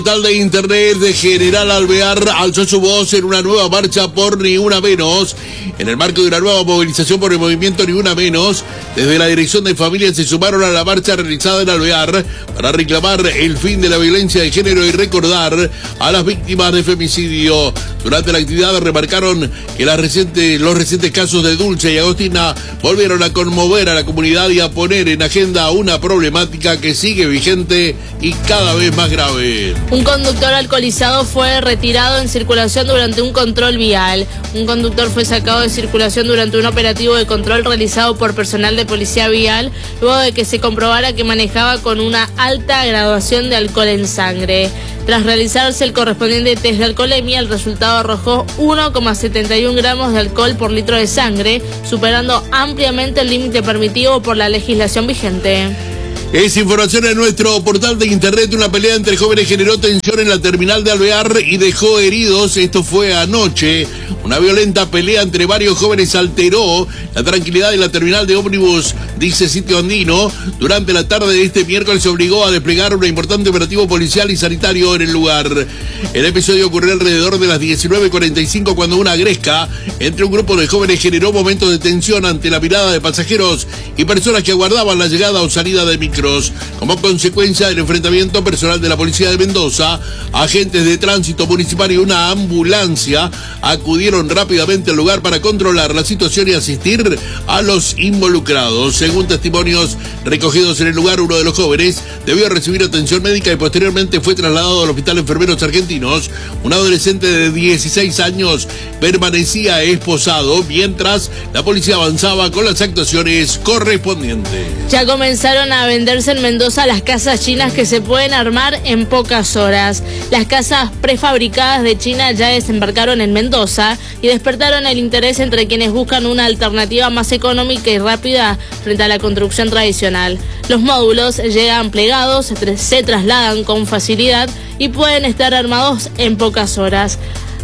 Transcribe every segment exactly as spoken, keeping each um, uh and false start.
Portal de Internet de General Alvear alzó su voz en una nueva marcha por Ni Una Menos. En el marco de una nueva movilización por el movimiento Ni Una Menos, desde la Dirección de Familia se sumaron a la marcha realizada en Alvear para reclamar el fin de la violencia de género y recordar a las víctimas de femicidio. Durante la actividad remarcaron que las recientes, los recientes casos de Dulce y Agostina volvieron a conmover a la comunidad y a poner en agenda una problemática que sigue vigente y cada vez más grave. Un conductor alcoholizado fue retirado en circulación durante un control vial. Un conductor fue sacado de circulación durante un operativo de control realizado por personal de policía vial, luego de que se comprobara que manejaba con una alta graduación de alcohol en sangre. Tras realizarse el correspondiente test de alcoholemia, el resultado arrojó uno coma setenta y uno gramos de alcohol por litro de sangre, superando ampliamente el límite permitido por la legislación vigente. Es información en nuestro portal de internet. Una pelea entre jóvenes generó tensión en la terminal de Alvear y dejó heridos. Esto fue anoche. Una violenta pelea entre varios jóvenes alteró la tranquilidad de la terminal de ómnibus, dice Sitio Andino. Durante la tarde de este miércoles se obligó a desplegar un importante operativo policial y sanitario en el lugar. El episodio ocurrió alrededor de las diecinueve cuarenta y cinco cuando una gresca entre un grupo de jóvenes generó momentos de tensión ante la mirada de pasajeros y personas que aguardaban la llegada o salida de micro. Como consecuencia del enfrentamiento, personal de la policía de Mendoza, agentes de tránsito municipal y una ambulancia acudieron rápidamente al lugar para controlar la situación y asistir a los involucrados. Según testimonios recogidos en el lugar, uno de los jóvenes debió recibir atención médica y posteriormente fue trasladado al Hospital Enfermeros Argentinos. Un adolescente de dieciséis años permanecía esposado mientras la policía avanzaba con las actuaciones correspondientes. Ya comenzaron a vender en Mendoza las casas chinas que se pueden armar en pocas horas. Las casas prefabricadas de China ya desembarcaron en Mendoza y despertaron el interés entre quienes buscan una alternativa más económica y rápida frente a la construcción tradicional. Los módulos llegan plegados, se trasladan con facilidad y pueden estar armados en pocas horas.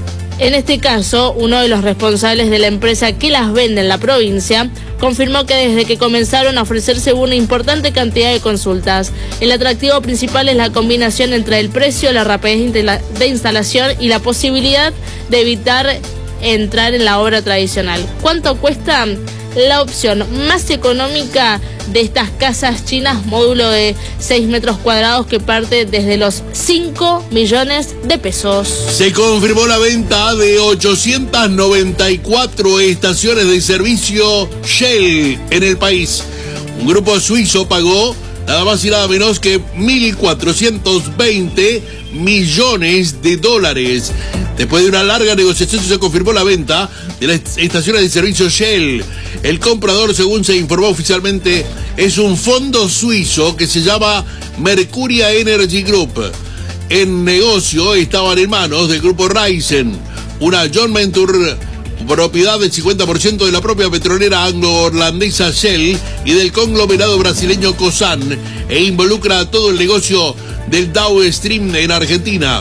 En este caso, uno de los responsables de la empresa que las vende en la provincia confirmó que desde que comenzaron a ofrecerse una importante cantidad de consultas. El atractivo principal es la combinación entre el precio, la rapidez de instalación y la posibilidad de evitar entrar en la obra tradicional. ¿Cuánto cuesta? La opción más económica de estas casas chinas, módulo de seis metros cuadrados que parte desde los cinco millones de pesos. Se confirmó la venta de ochocientas noventa y cuatro estaciones de servicio Shell en el país. Un grupo suizo pagó nada más y nada menos que mil cuatrocientos veinte millones de dólares. Después de una larga negociación se confirmó la venta de las estaciones de servicio Shell. El comprador, según se informó oficialmente, es un fondo suizo que se llama Mercuria Energy Group. En negocio estaban en manos del grupo Ryzen, una joint venture propiedad del cincuenta por ciento de la propia petrolera anglo-holandesa Shell y del conglomerado brasileño Cosan, e involucra a todo el negocio del Dow Stream en Argentina.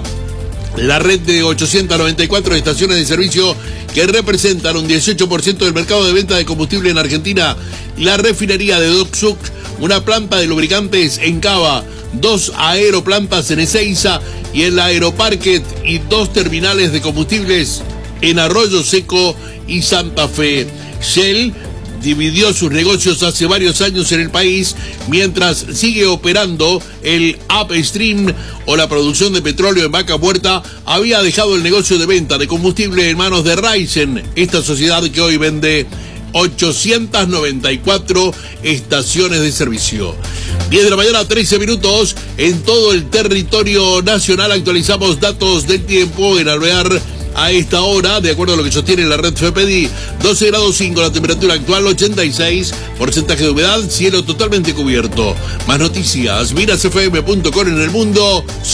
La red de ochocientas noventa y cuatro estaciones de servicio que representan un dieciocho por ciento del mercado de venta de combustible en Argentina, la refinería de Doxuk, una planta de lubricantes en Cava, dos aeroplantas en Ezeiza y el Aeroparque y dos terminales de combustibles en Arroyo Seco y Santa Fe. Shell dividió sus negocios hace varios años en el país, mientras sigue operando el Upstream o la producción de petróleo en Vaca Muerta. Había dejado el negocio de venta de combustible en manos de Ryzen, esta sociedad que hoy vende ochocientas noventa y cuatro estaciones de servicio. diez de la mañana, trece minutos, en todo el territorio nacional. Actualizamos datos del tiempo en Alvear. A esta hora, de acuerdo a lo que sostiene la red FEPEDI, doce grados cinco, la temperatura actual ochenta y seis, porcentaje de humedad, cielo totalmente cubierto. Más noticias, miras f m punto com en el mundo.